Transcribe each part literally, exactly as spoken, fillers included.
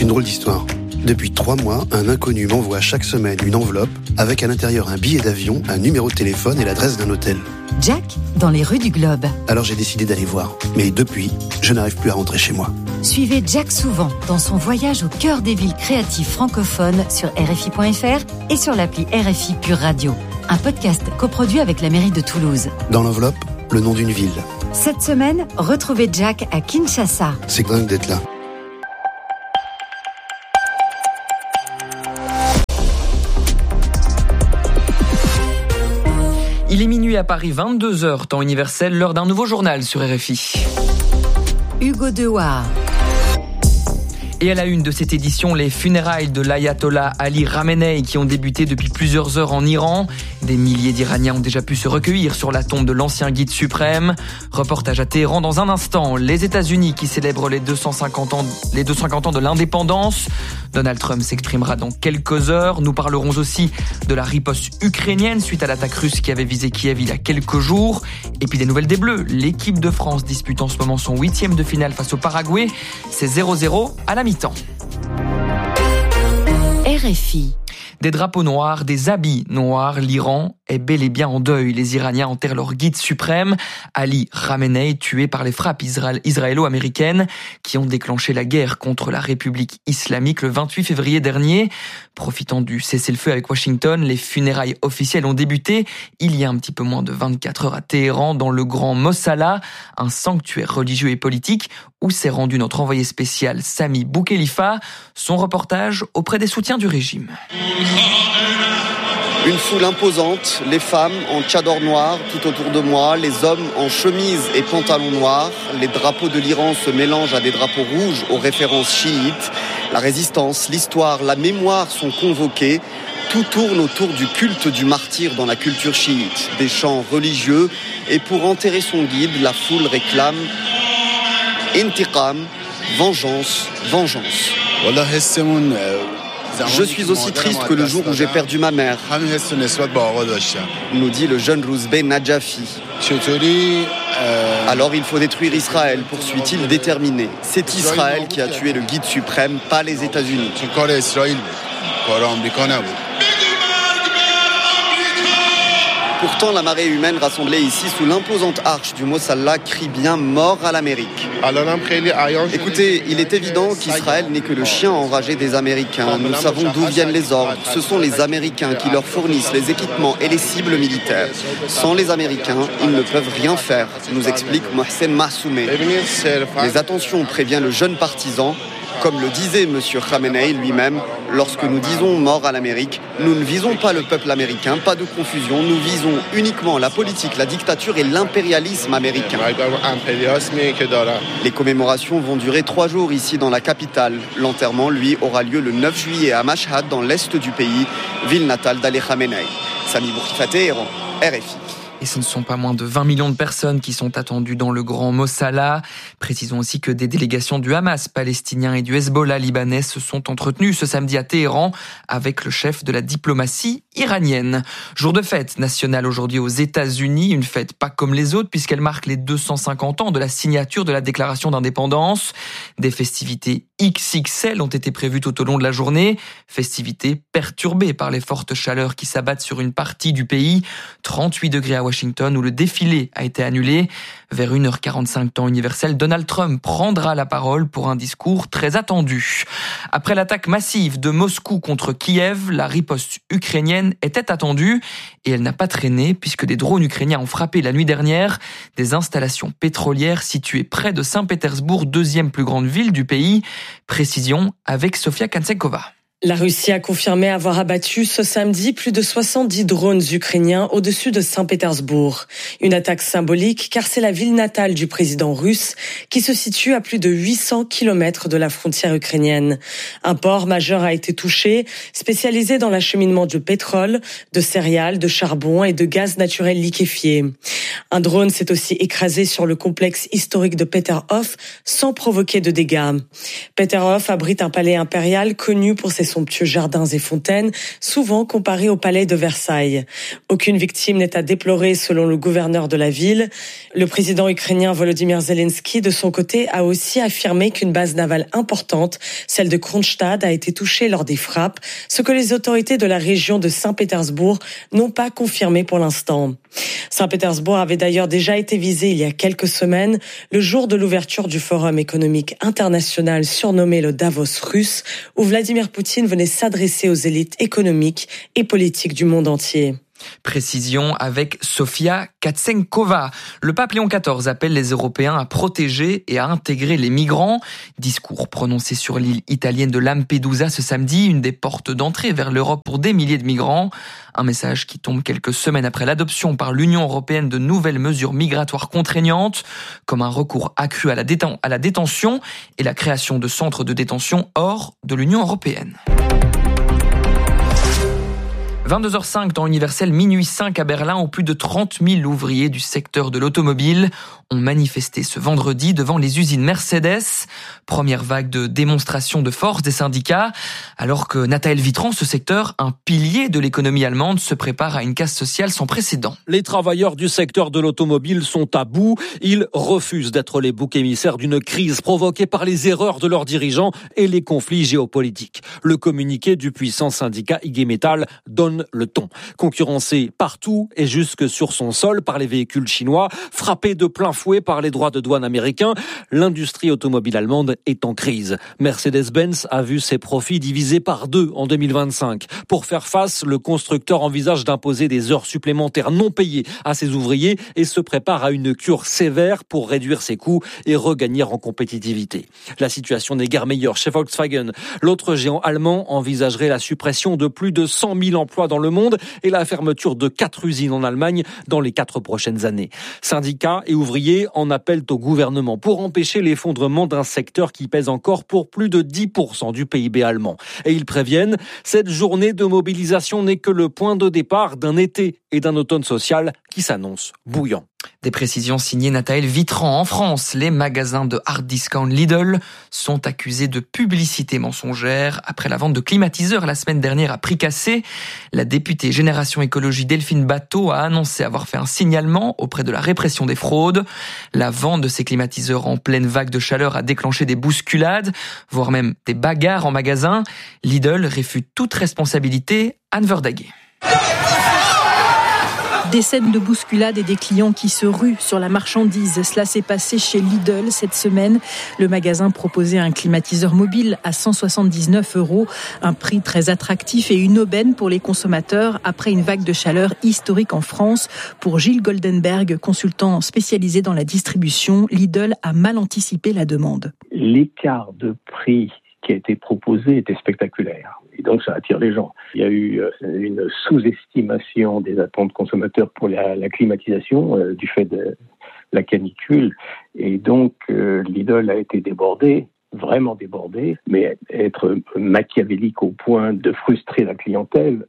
une drôle d'histoire. Depuis trois mois, un inconnu m'envoie chaque semaine une enveloppe avec à l'intérieur un billet d'avion, un numéro de téléphone et l'adresse d'un hôtel. Jack, dans les rues du Globe. Alors j'ai décidé d'aller voir. Mais depuis, je n'arrive plus à rentrer chez moi. Suivez Jack souvent dans son voyage au cœur des villes créatives francophones sur R F I point F R et sur l'appli R F I Pure Radio. Un podcast coproduit avec la mairie de Toulouse. Dans l'enveloppe, le nom d'une ville. Cette semaine, retrouvez Jack à Kinshasa. C'est dingue d'être là. Il est minuit à Paris, vingt-deux heures, temps universel, l'heure d'un nouveau journal sur R F I. Hugo Dewar. Et à la une de cette édition, les funérailles de l'ayatollah Ali Khamenei qui ont débuté depuis plusieurs heures en Iran. Des milliers d'Iraniens ont déjà pu se recueillir sur la tombe de l'ancien guide suprême. Reportage à Téhéran dans un instant. Les États-Unis qui célèbrent les deux cent cinquante ans, les deux cent cinquante ans de l'indépendance. Donald Trump s'exprimera dans quelques heures. Nous parlerons aussi de la riposte ukrainienne suite à l'attaque russe qui avait visé Kiev il y a quelques jours. Et puis des nouvelles des Bleus. L'équipe de France dispute en ce moment son huitième de finale face au Paraguay. C'est zéro zéro à la mi-temps. R F I. Des drapeaux noirs, des habits noirs, l'Iran est bel et bien en deuil. Les Iraniens enterrent leur guide suprême, Ali Khamenei, tué par les frappes isra- israélo-américaines qui ont déclenché la guerre contre la République islamique le vingt-huit février dernier. Profitant du cessez-le-feu avec Washington, les funérailles officielles ont débuté il y a un petit peu moins de vingt-quatre heures à Téhéran, dans le Grand Mossala, un sanctuaire religieux et politique où s'est rendu notre envoyé spécial Sami Boukhelifa. Son reportage auprès des soutiens du régime. Une foule imposante, les femmes en tchador noir tout autour de moi, les hommes en chemise et pantalon noir. Les drapeaux de l'Iran se mélangent à des drapeaux rouges aux références chiites. La résistance, l'histoire, la mémoire sont convoqués. Tout tourne autour du culte du martyr dans la culture chiite. Des chants religieux et pour enterrer son guide, la foule réclame intiqam, vengeance, vengeance. Je suis aussi triste que le jour où j'ai perdu ma mère, nous dit le jeune Rouzbeh Najafi. Alors il faut détruire Israël, poursuit-il déterminé. C'est Israël qui a tué le guide suprême, pas les États-Unis. Pourtant, la marée humaine rassemblée ici sous l'imposante arche du Mossala crie bien mort à l'Amérique. Écoutez, il est évident qu'Israël n'est que le chien enragé des Américains. Nous savons d'où viennent les ordres. Ce sont les Américains qui leur fournissent les équipements et les cibles militaires. Sans les Américains, ils ne peuvent rien faire, nous explique Mohsen Mahsoumeh. Mais attention, prévient le jeune partisan. Comme le disait M. Khamenei lui-même, lorsque nous disons mort à l'Amérique, nous ne visons pas le peuple américain, pas de confusion, nous visons uniquement la politique, la dictature et l'impérialisme américain. Les commémorations vont durer trois jours ici dans la capitale. L'enterrement, lui, aura lieu le neuf juillet à Mashhad, dans l'est du pays, ville natale d'Ali Khamenei. Sami Boukhelifa, Téhéran, R F I. Et ce ne sont pas moins de vingt millions de personnes qui sont attendues dans le Grand Mossala. Précisons aussi que des délégations du Hamas palestinien et du Hezbollah libanais se sont entretenues ce samedi à Téhéran avec le chef de la diplomatie iranienne. Jour de fête nationale aujourd'hui aux États-Unis, une fête pas comme les autres puisqu'elle marque les deux cent cinquante ans de la signature de la déclaration d'indépendance. Des festivités X X L ont été prévues tout au long de la journée, festivités perturbées par les fortes chaleurs qui s'abattent sur une partie du pays, trente-huit degrés à Washington où le défilé a été annulé. Vers une heure quarante-cinq temps universel, Donald Trump prendra la parole pour un discours très attendu. Après l'attaque massive de Moscou contre Kiev, la riposte ukrainienne était attendue et elle n'a pas traîné puisque des drones ukrainiens ont frappé la nuit dernière des installations pétrolières situées près de Saint-Pétersbourg, deuxième plus grande ville du pays. Précision avec Sofia Kansenkova. La Russie a confirmé avoir abattu ce samedi plus de soixante-dix drones ukrainiens au-dessus de Saint-Pétersbourg. Une attaque symbolique car c'est la ville natale du président russe qui se situe à plus de huit cents kilomètres de la frontière ukrainienne. Un port majeur a été touché, spécialisé dans l'acheminement de pétrole, de céréales, de charbon et de gaz naturel liquéfié. Un drone s'est aussi écrasé sur le complexe historique de Peterhof sans provoquer de dégâts. Peterhof abrite un palais impérial connu pour ses somptueux jardins et fontaines, souvent comparés au palais de Versailles. Aucune victime n'est à déplorer selon le gouverneur de la ville. Le président ukrainien Volodymyr Zelensky, de son côté, a aussi affirmé qu'une base navale importante, celle de Kronstadt, a été touchée lors des frappes, ce que les autorités de la région de Saint-Pétersbourg n'ont pas confirmé pour l'instant. Saint-Pétersbourg avait d'ailleurs déjà été visé il y a quelques semaines, le jour de l'ouverture du Forum économique international surnommé le Davos russe, où Vladimir Poutine venait s'adresser aux élites économiques et politiques du monde entier. Précision avec Sofia Katsenkova. Le pape Léon quatorze appelle les Européens à protéger et à intégrer les migrants. Discours prononcé sur l'île italienne de Lampedusa ce samedi, une des portes d'entrée vers l'Europe pour des milliers de migrants. Un message qui tombe quelques semaines après l'adoption par l'Union européenne de nouvelles mesures migratoires contraignantes, comme un recours accru à la, déten- à la détention et la création de centres de détention hors de l'Union européenne. vingt-deux heures cinq, temps universel, minuit cinq à Berlin, où plus de trente mille ouvriers du secteur de l'automobile ont manifesté ce vendredi devant les usines Mercedes. Première vague de démonstration de force des syndicats, alors que Nathaël Vitran, ce secteur, un pilier de l'économie allemande, se prépare à une casse sociale sans précédent. Les travailleurs du secteur de l'automobile sont à bout. Ils refusent d'être les boucs émissaires d'une crise provoquée par les erreurs de leurs dirigeants et les conflits géopolitiques. Le communiqué du puissant syndicat I G Metall donne le ton. Concurrencé partout et jusque sur son sol par les véhicules chinois, frappé de plein fouet par les droits de douane américains, l'industrie automobile allemande est en crise. Mercedes-Benz a vu ses profits divisés par deux en deux mille vingt-cinq. Pour faire face, le constructeur envisage d'imposer des heures supplémentaires non payées à ses ouvriers et se prépare à une cure sévère pour réduire ses coûts et regagner en compétitivité. La situation n'est guère meilleure chez Volkswagen. L'autre géant allemand envisagerait la suppression de plus de cent mille emplois dans le monde et la fermeture de quatre usines en Allemagne dans les quatre prochaines années. Syndicats et ouvriers en appellent au gouvernement pour empêcher l'effondrement d'un secteur qui pèse encore pour plus de dix pour cent du P I B allemand. Et ils préviennent, cette journée de mobilisation n'est que le point de départ d'un été et d'un automne social qui s'annonce bouillant. Des précisions signées Nathaël Vitran. En France, les magasins de hard discount Lidl sont accusés de publicité mensongère après la vente de climatiseurs la semaine dernière à prix cassé. La députée Génération Écologie Delphine Batteau a annoncé avoir fait un signalement auprès de la répression des fraudes. La vente de ces climatiseurs en pleine vague de chaleur a déclenché des bousculades, voire même des bagarres en magasin. Lidl réfute toute responsabilité. Anne Verdaguet. Des scènes de bousculade et des clients qui se ruent sur la marchandise. Cela s'est passé chez Lidl cette semaine. Le magasin proposait un climatiseur mobile à cent soixante-dix-neuf euros. Un prix très attractif et une aubaine pour les consommateurs après une vague de chaleur historique en France. Pour Gilles Goldenberg, consultant spécialisé dans la distribution, Lidl a mal anticipé la demande. L'écart de prix qui a été proposé était spectaculaire. Et donc, ça attire les gens. Il y a eu une sous-estimation des attentes consommateurs pour la, la climatisation euh, du fait de la canicule. Et donc, euh, Lidl a été débordé, vraiment débordé, mais être machiavélique au point de frustrer la clientèle,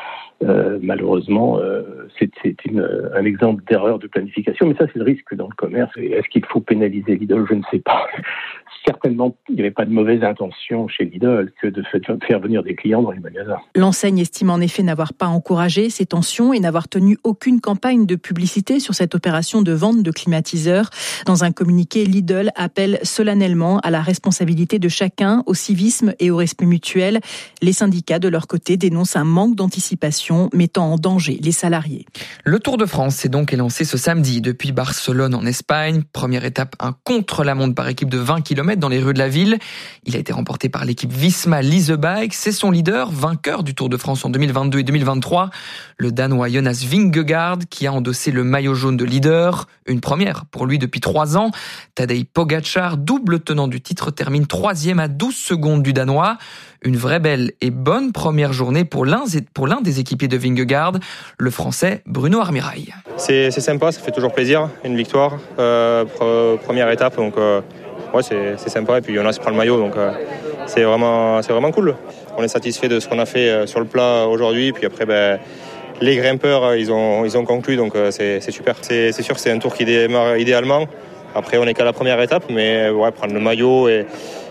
Euh, malheureusement, euh, c'est, c'est une, un exemple d'erreur de planification, mais ça c'est le risque dans le commerce. Et est-ce qu'il faut pénaliser Lidl ? Je ne sais pas. Certainement, il n'y avait pas de mauvaise intention chez Lidl que de faire venir des clients dans les magasins. L'enseigne estime en effet n'avoir pas encouragé ces tensions et n'avoir tenu aucune campagne de publicité sur cette opération de vente de climatiseurs. Dans un communiqué, Lidl appelle solennellement à la responsabilité de chacun, au civisme et au respect mutuel. Les syndicats, de leur côté, dénoncent un manque d'anticipation mettant en danger les salariés. Le Tour de France s'est donc élancé ce samedi depuis Barcelone en Espagne. Première étape, un contre-la-montre par équipe de vingt kilomètres dans les rues de la ville. Il a été remporté par l'équipe Visma Lease a Bike. C'est son leader, vainqueur du Tour de France en deux mille vingt-deux et deux mille vingt-trois. Le Danois Jonas Vingegaard qui a endossé le maillot jaune de leader. Une première pour lui depuis trois ans. Tadej Pogačar, double tenant du titre, termine troisième à douze secondes du Danois. Une vraie belle et bonne première journée pour l'un, pour l'un des équipiers de Vingegaard, le Français Bruno Armirail. C'est, c'est sympa, ça fait toujours plaisir, une victoire, euh, pre- première étape, donc euh, ouais, c'est, c'est sympa. Et puis Jonas prend le maillot, donc euh, c'est, vraiment, c'est vraiment cool. On est satisfait de ce qu'on a fait euh, sur le plat aujourd'hui, puis après, ben, les grimpeurs, ils ont, ils ont conclu, donc euh, c'est, c'est super. C'est, c'est sûr que c'est un tour qui démarre idéalement. Après, on n'est qu'à la première étape, mais ouais, prendre le maillot et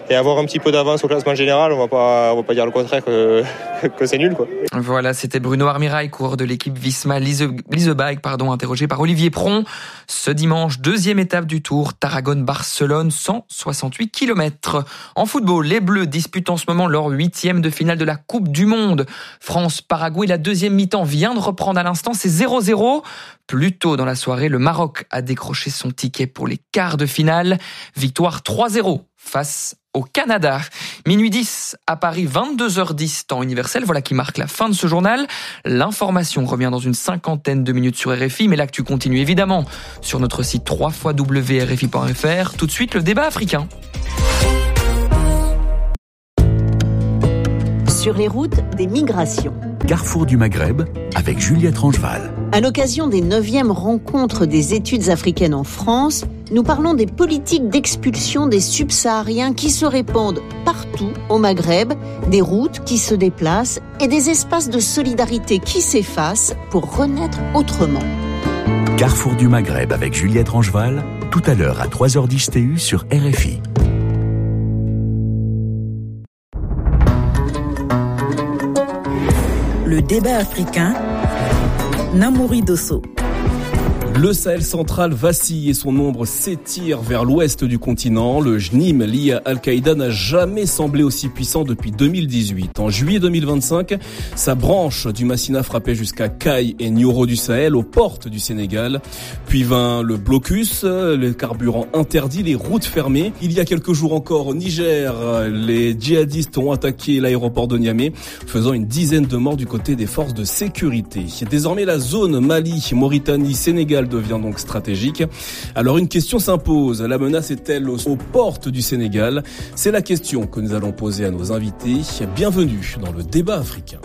et avoir un petit peu d'avance au classement général, on va pas, on va pas dire le contraire que, que c'est nul, quoi. Voilà, c'était Bruno Armirail, coureur de l'équipe Visma Leasebike, pardon, interrogé par Olivier Pron. Ce dimanche, deuxième étape du Tour, Tarragone-Barcelone, cent soixante-huit kilomètres. En football, les Bleus disputent en ce moment leur huitième de finale de la Coupe du Monde. France-Paraguay, la deuxième mi-temps vient de reprendre à l'instant, c'est zéro zéro. Plus tôt dans la soirée, le Maroc a décroché son ticket pour les quarts de finale. Victoire trois zéro face au Canada. Minuit dix à Paris, vingt-deux heures dix, temps universel. Voilà qui marque la fin de ce journal. L'information revient dans une cinquantaine de minutes sur R F I, mais l'actu continue évidemment sur notre site w w w point r f i point f r. Tout de suite, le débat africain. Sur les routes des migrations. Carrefour du Maghreb avec Juliette Rangeval. À l'occasion des neuvièmes rencontres des études africaines en France, nous parlons des politiques d'expulsion des subsahariens qui se répandent partout au Maghreb, des routes qui se déplacent et des espaces de solidarité qui s'effacent pour renaître autrement. Carrefour du Maghreb avec Juliette Rangeval, tout à l'heure à trois heures dix T U sur R F I. Le débat africain, Namouri Dosso. Le Sahel central vacille et son ombre s'étire vers l'ouest du continent. Le J N I M lié à Al-Qaïda n'a jamais semblé aussi puissant depuis deux mille dix-huit. En juillet deux mille vingt-cinq, sa branche du Massina frappait jusqu'à Kay et Nioro du Sahel, aux portes du Sénégal. Puis vint le blocus, les carburants interdits, les routes fermées. Il y a quelques jours encore au Niger, les djihadistes ont attaqué l'aéroport de Niamey, faisant une dizaine de morts du côté des forces de sécurité. Désormais, la zone Mali, Mauritanie, Sénégal devient donc stratégique. Alors une question s'impose, la menace est-elle aux, aux portes du Sénégal ? C'est la question que nous allons poser à nos invités. Bienvenue dans le débat africain.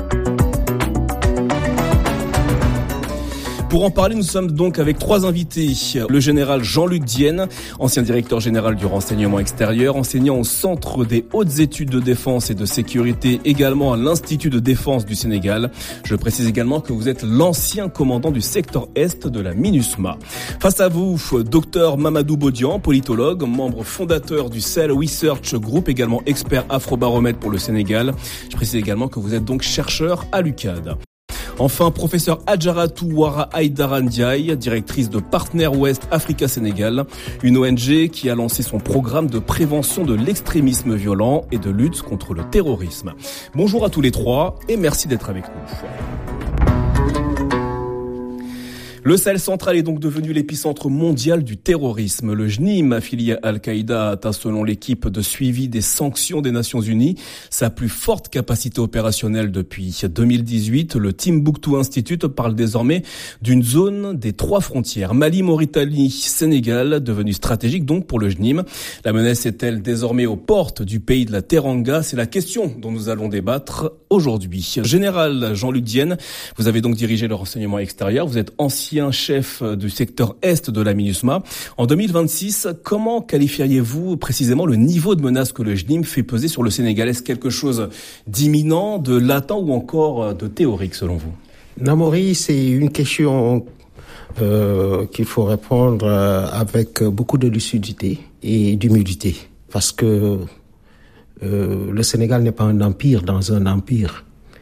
Pour en parler, nous sommes donc avec trois invités. Le général Jean-Luc Dienne, ancien directeur général du renseignement extérieur, enseignant au Centre des hautes études de défense et de sécurité, également à l'Institut de défense du Sénégal. Je précise également que vous êtes l'ancien commandant du secteur Est de la MINUSMA. Face à vous, docteur Mamadou Bodian, politologue, membre fondateur du Sahel Research Group, également expert Afrobaromètre pour le Sénégal. Je précise également que vous êtes donc chercheur à l'U C A D. Enfin, professeur Adjaratou Ouara Aïdara Ndiaye, directrice de Partner West Africa Sénégal, une O N G qui a lancé son programme de prévention de l'extrémisme violent et de lutte contre le terrorisme. Bonjour à tous les trois et merci d'être avec nous. Le Sahel central est donc devenu l'épicentre mondial du terrorisme. Le J N I M, affilié à Al-Qaïda, atteint selon l'équipe de suivi des sanctions des Nations Unies sa plus forte capacité opérationnelle depuis deux mille dix-huit. Le Timbuktu Institute parle désormais d'une zone des trois frontières. Mali, Mauritanie, Sénégal, devenue stratégique donc pour le J N I M. La menace est-elle désormais aux portes du pays de la Teranga ? C'est la question dont nous allons débattre aujourd'hui. Général Jean-Luc Dienne, vous avez donc dirigé le renseignement extérieur. Vous êtes ancien chef du secteur Est de la MINUSMA. En deux mille vingt-six, comment qualifieriez-vous précisément le niveau de menace que le J N I M fait peser sur le Sénégal ? Est-ce quelque chose d'imminent, de latent ou encore de théorique selon vous ? Namouri, c'est une question euh, qu'il faut répondre avec beaucoup de lucidité et d'humilité. Parce que euh, le Sénégal n'est pas un empire dans un empire.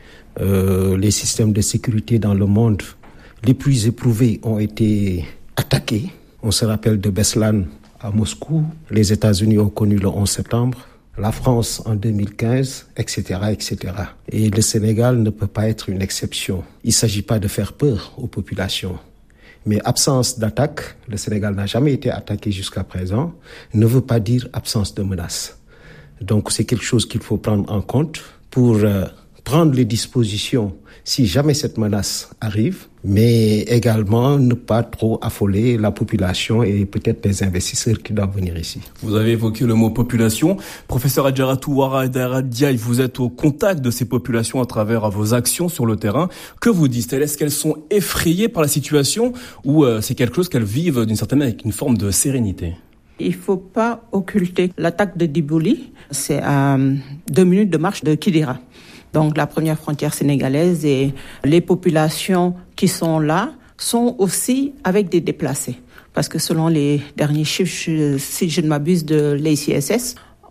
Euh, les systèmes de sécurité dans le monde les plus éprouvés ont été attaqués. On se rappelle de Beslan à Moscou. Les États-Unis ont connu le onze septembre. La France en deux mille quinze, et cetera, et cetera. Et le Sénégal ne peut pas être une exception. Il ne s'agit pas de faire peur aux populations. Mais absence d'attaque, le Sénégal n'a jamais été attaqué jusqu'à présent, ne veut pas dire absence de menace. Donc c'est quelque chose qu'il faut prendre en compte pour euh, prendre les dispositions si jamais cette menace arrive, mais également ne pas trop affoler la population et peut-être les investisseurs qui doivent venir ici. Vous avez évoqué le mot population. Professeur Adjaratou Ouara Aïdara Ndiaye, vous êtes au contact de ces populations à travers vos actions sur le terrain. Que vous disent-elles ? Est-ce qu'elles sont effrayées par la situation ou euh, c'est quelque chose qu'elles vivent d'une certaine manière avec une forme de sérénité ? Il ne faut pas occulter l'attaque de Diboli. C'est à deux minutes de marche de Kidira. Donc la première frontière sénégalaise, et les populations qui sont là sont aussi avec des déplacés. Parce que selon les derniers chiffres, si je ne m'abuse, de l'A C S S,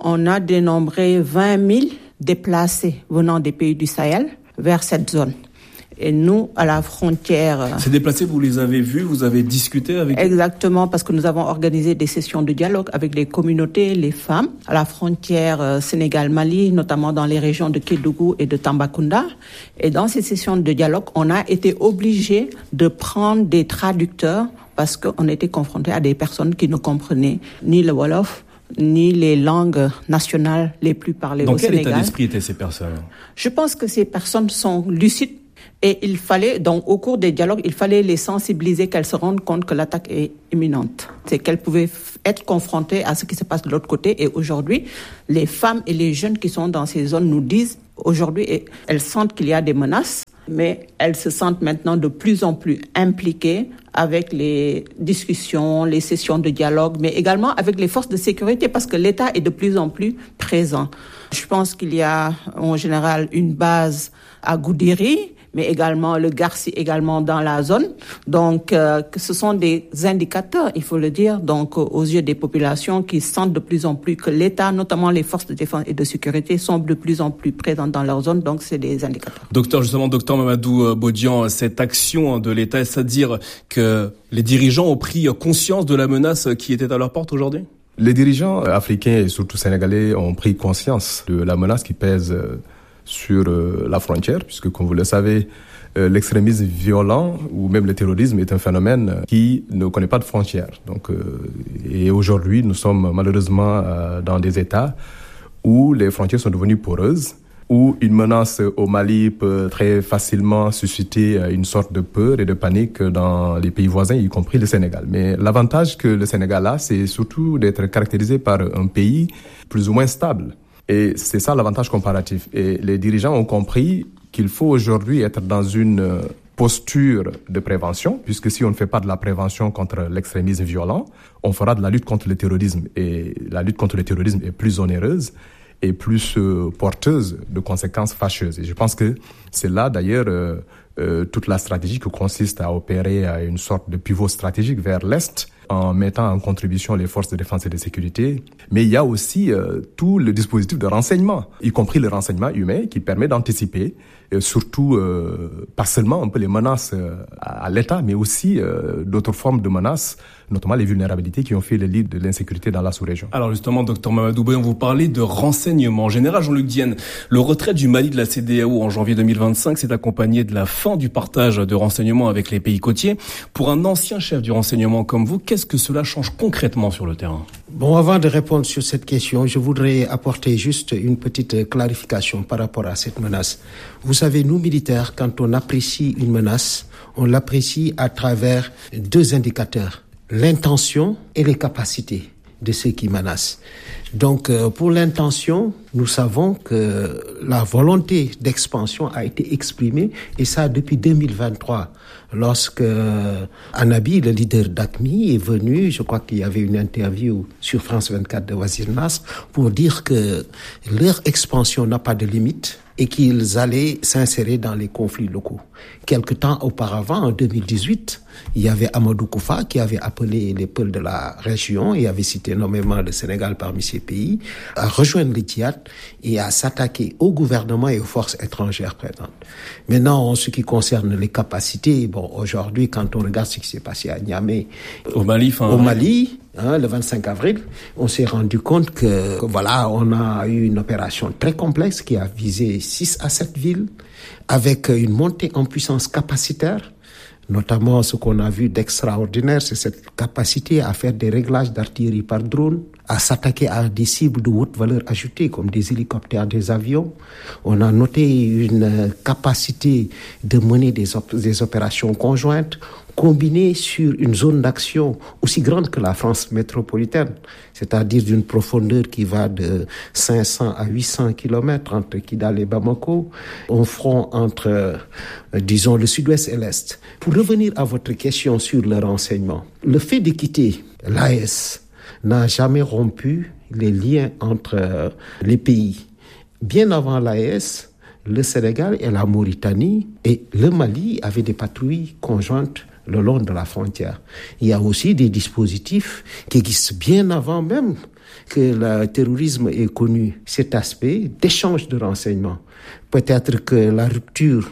on a dénombré vingt mille déplacés venant des pays du Sahel vers cette zone. Et nous, à la frontière... Ces déplacés, vous les avez vus, vous avez discuté avec eux? Exactement, parce que nous avons organisé des sessions de dialogue avec les communautés, les femmes, à la frontière Sénégal-Mali, notamment dans les régions de Kédougou et de Tambacounda. Et dans ces sessions de dialogue, on a été obligés de prendre des traducteurs parce qu'on était confrontés à des personnes qui ne comprenaient ni le Wolof, ni les langues nationales les plus parlées au Sénégal. Dans quel état d'esprit étaient ces personnes? Je pense que ces personnes sont lucides. Et il fallait, donc, au cours des dialogues, il fallait les sensibiliser, qu'elles se rendent compte que l'attaque est imminente. C'est qu'elles pouvaient être confrontées à ce qui se passe de l'autre côté. Et aujourd'hui, les femmes et les jeunes qui sont dans ces zones nous disent, aujourd'hui, elles sentent qu'il y a des menaces, mais elles se sentent maintenant de plus en plus impliquées avec les discussions, les sessions de dialogue, mais également avec les forces de sécurité, parce que l'État est de plus en plus présent. Je pense qu'il y a, en général, une base à Goudiri, mais également le Garci également dans la zone. Donc, euh, ce sont des indicateurs, il faut le dire, donc aux yeux des populations qui sentent de plus en plus que l'État, notamment les forces de défense et de sécurité, sont de plus en plus présentes dans leur zone. Donc, c'est des indicateurs. Docteur, justement, docteur Mamadou Bodian, cette action de l'État, est-ce à dire que les dirigeants ont pris conscience de la menace qui était à leur porte aujourd'hui? Les dirigeants africains et surtout sénégalais ont pris conscience de la menace qui pèse sur euh, la frontière, puisque comme vous le savez, euh, l'extrémisme violent ou même le terrorisme est un phénomène qui ne connaît pas de frontières. Donc, euh, et aujourd'hui, nous sommes malheureusement euh, dans des États où les frontières sont devenues poreuses, où une menace au Mali peut très facilement susciter une sorte de peur et de panique dans les pays voisins, y compris le Sénégal. Mais l'avantage que le Sénégal a, c'est surtout d'être caractérisé par un pays plus ou moins stable. Et c'est ça l'avantage comparatif. Et les dirigeants ont compris qu'il faut aujourd'hui être dans une posture de prévention, puisque si on ne fait pas de la prévention contre l'extrémisme violent, on fera de la lutte contre le terrorisme. Et la lutte contre le terrorisme est plus onéreuse et plus euh, porteuse de conséquences fâcheuses. Et je pense que c'est là d'ailleurs euh, euh, toute la stratégie qui consiste à opérer à une sorte de pivot stratégique vers l'Est, en mettant en contribution les forces de défense et de sécurité. Mais il y a aussi euh, tout le dispositif de renseignement, y compris le renseignement humain qui permet d'anticiper, euh, surtout euh, pas seulement un peu les menaces euh, à, à l'État, mais aussi euh, d'autres formes de menaces, notamment les vulnérabilités qui ont fait le lit de l'insécurité dans la sous-région. Alors justement, docteur Mamadou Bodian, vous parlez de renseignement. Général Jean-Luc Dienne, le retrait du Mali de la C D A O en janvier deux mille vingt-cinq s'est accompagné de la fin du partage de renseignements avec les pays côtiers. Pour un ancien chef du renseignement comme vous, qu'est-ce que cela change concrètement sur le terrain? Bon, avant de répondre sur cette question, je voudrais apporter juste une petite clarification par rapport à cette menace. Vous savez, nous militaires, quand on apprécie une menace, on l'apprécie à travers deux indicateurs: l'intention et les capacités de ceux qui menacent. Donc, euh, pour l'intention, nous savons que la volonté d'expansion a été exprimée, et ça depuis deux mille vingt-trois, lorsque euh, Anabi, le leader d'AQMI, est venu. Je crois qu'il y avait une interview sur France vingt-quatre de Wazir Nasr pour dire que leur expansion n'a pas de limite et qu'ils allaient s'insérer dans les conflits locaux. Quelque temps auparavant, en deux mille dix-huit, il y avait Amadou Koufa qui avait appelé les peuples de la région et avait cité nommément le Sénégal parmi ces pays à rejoindre les djihad et à s'attaquer au gouvernement et aux forces étrangères présentes. Maintenant, en ce qui concerne les capacités, bon, aujourd'hui, quand on regarde ce qui s'est passé à Niamey, au Mali, fin au Mali, hein, le vingt-cinq avril, on s'est rendu compte que, que voilà, on a eu une opération très complexe qui a visé six à sept villes avec une montée en puissance capacitaire. Notamment, ce qu'on a vu d'extraordinaire, c'est cette capacité à faire des réglages d'artillerie par drone, à s'attaquer à des cibles de haute valeur ajoutée, comme des hélicoptères, des avions. On a noté une capacité de mener des, op- des opérations conjointes, combinées sur une zone d'action aussi grande que la France métropolitaine, c'est-à-dire d'une profondeur qui va de cinq cents à huit cents kilomètres entre Kidal et Bamako, un front entre, euh, disons, le sud-ouest et l'est. Pour revenir à votre question sur le renseignement, le fait de quitter l'A E S n'a jamais rompu les liens entre euh, les pays. Bien avant l'A E S, le Sénégal et la Mauritanie et le Mali avaient des patrouilles conjointes le long de la frontière. Il y a aussi des dispositifs qui existent bien avant même que le terrorisme ait connu cet aspect d'échange de renseignements. Peut-être que la rupture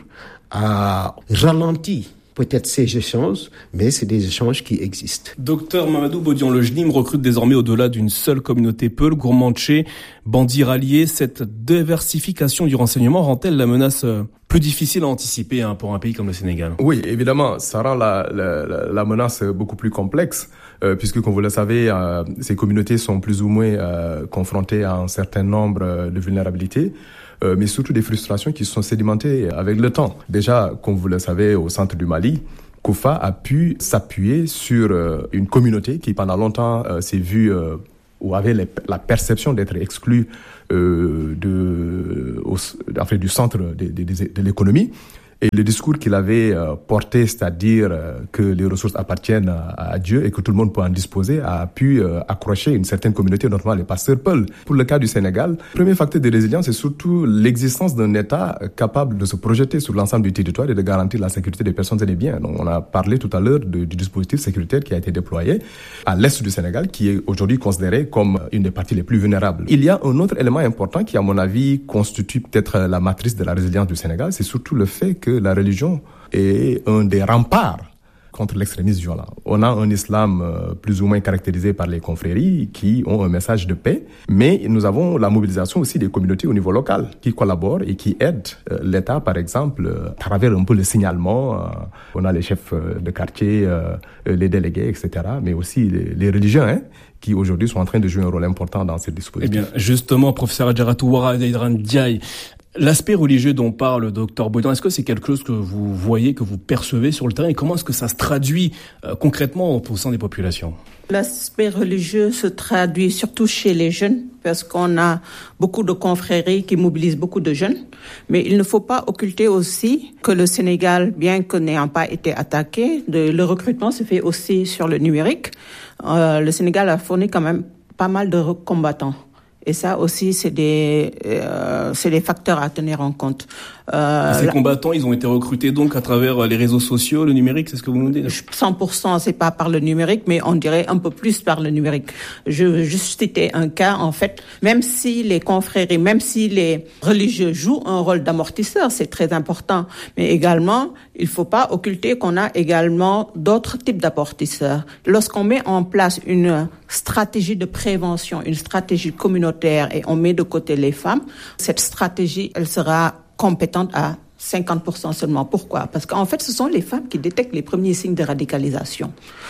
a ralenti peut-être ces échanges, mais c'est des échanges qui existent. Docteur Mamadou Bodian, le J N I M recrute désormais au-delà d'une seule communauté Peul, Gourmandché, bandits ralliés. Cette diversification du renseignement rend-elle la menace plus difficile à anticiper hein, pour un pays comme le Sénégal? Oui, évidemment, ça rend la, la, la menace beaucoup plus complexe, euh, puisque, comme vous le savez, euh, ces communautés sont plus ou moins euh, confrontées à un certain nombre de vulnérabilités. Euh, mais surtout des frustrations qui sont sédimentées avec le temps. Déjà, comme vous le savez, au centre du Mali, Koufa a pu s'appuyer sur euh, une communauté qui, pendant longtemps, euh, s'est vue euh, ou avait les, la perception d'être exclue euh, de, au, en fait, du centre de, de, de, de l'économie. Et le discours qu'il avait euh, porté, c'est-à-dire euh, que les ressources appartiennent à, à Dieu et que tout le monde peut en disposer, a pu euh, accrocher une certaine communauté, notamment les pasteurs Peul. Pour le cas du Sénégal, le premier facteur de résilience, c'est surtout l'existence d'un État capable de se projeter sur l'ensemble du territoire et de garantir la sécurité des personnes et des biens. Donc, on a parlé tout à l'heure de, du dispositif sécuritaire qui a été déployé à l'est du Sénégal, qui est aujourd'hui considéré comme une des parties les plus vulnérables. Il y a un autre élément important qui, à mon avis, constitue peut-être la matrice de la résilience du Sénégal, c'est surtout le fait que la religion est un des remparts contre l'extrémisme violent. On a un islam euh, plus ou moins caractérisé par les confréries qui ont un message de paix, mais nous avons la mobilisation aussi des communautés au niveau local qui collaborent et qui aident euh, l'État, par exemple, euh, à travers un peu le signalement. Euh, on a les chefs euh, de quartier, euh, les délégués, et cetera, mais aussi les, les religieux, hein, qui aujourd'hui sont en train de jouer un rôle important dans ces dispositifs. Eh bien, justement, professeur Adjaratou Ouara Deidran Ndiaye, l'aspect religieux dont parle le docteur Bodian, est-ce que c'est quelque chose que vous voyez, que vous percevez sur le terrain et comment est-ce que ça se traduit euh, concrètement au sein des populations? L'aspect religieux se traduit surtout chez les jeunes parce qu'on a beaucoup de confréries qui mobilisent beaucoup de jeunes. Mais il ne faut pas occulter aussi que le Sénégal, bien que n'ayant pas été attaqué, de, le recrutement se fait aussi sur le numérique. Euh, le Sénégal a fourni quand même pas mal de combattants. Et ça aussi, c'est des, euh, c'est des facteurs à tenir en compte. Euh, ces combattants, ils ont été recrutés donc à travers les réseaux sociaux, le numérique, c'est ce que vous nous dites? cent pour cent, c'est pas par le numérique, mais on dirait un peu plus par le numérique. Je veux juste citer un cas, en fait. Même si les confréries, même si les religieux jouent un rôle d'amortisseur, c'est très important. Mais également, il faut pas occulter qu'on a également d'autres types d'amortisseurs. Lorsqu'on met en place une stratégie de prévention, une stratégie communautaire et on met de côté les femmes, cette stratégie, elle sera compétente à cinquante pour cent seulement. Pourquoi? Parce qu'en fait, ce sont les femmes qui détectent les premiers signes de radicalisation.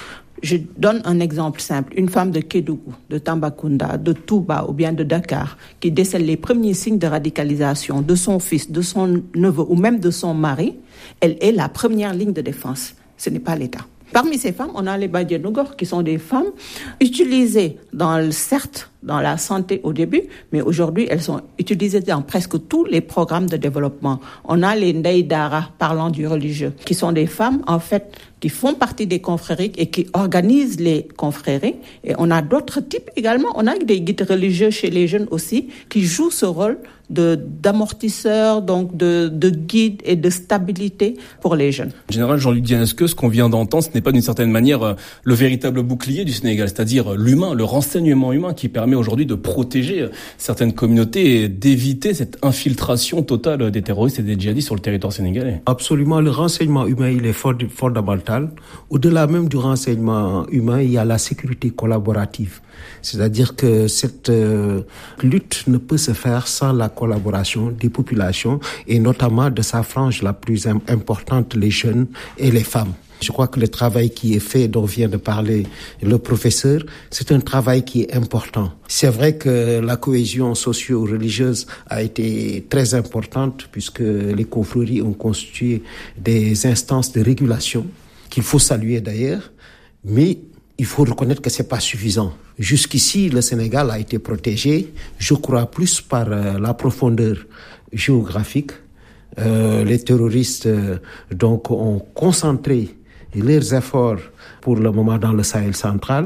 Je donne un exemple simple. Une femme de Kédougou, de Tambacounda, de Touba ou bien de Dakar qui décèle les premiers signes de radicalisation de son fils, de son neveu ou même de son mari, elle est la première ligne de défense. Ce n'est pas l'État. Parmi ces femmes, on a les Badianougor, qui sont des femmes utilisées, dans, certes, dans la santé au début, mais aujourd'hui, elles sont utilisées dans presque tous les programmes de développement. On a les Ndaïdara, parlant du religieux, qui sont des femmes, en fait, qui font partie des confréries et qui organisent les confréries. Et on a d'autres types également. On a des guides religieux chez les jeunes aussi, qui jouent ce rôle de, d'amortisseur, donc de, de guide et de stabilité pour les jeunes. Général Jean-Luc Diane, est-ce que ce qu'on vient d'entendre, ce n'est pas d'une certaine manière le véritable bouclier du Sénégal, c'est-à-dire l'humain, le renseignement humain qui permet aujourd'hui de protéger certaines communautés et d'éviter cette infiltration totale des terroristes et des djihadistes sur le territoire sénégalais? Absolument, le renseignement humain, il est fondamental. Au-delà même du renseignement humain, il y a la sécurité collaborative. C'est-à-dire que cette euh, lutte ne peut se faire sans la collaboration des populations et notamment de sa frange la plus importante, les jeunes et les femmes. Je crois que le travail qui est fait, dont vient de parler le professeur, c'est un travail qui est important. C'est vrai que la cohésion socio-religieuse a été très importante puisque les confréries ont constitué des instances de régulation qu'il faut saluer d'ailleurs, mais il faut reconnaître que c'est pas suffisant. Jusqu'ici, le Sénégal a été protégé, je crois, plus par euh, la profondeur géographique. Euh, les terroristes euh, donc ont concentré leurs efforts pour le moment dans le Sahel central